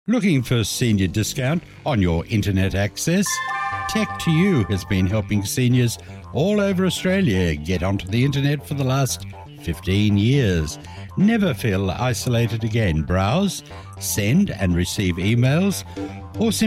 Looking for senior discount on your internet access? Tech2U has been helping seniors all over Australia get onto the internet for the last 15 years. Never feel isolated again. Browse, send and receive emails, or simply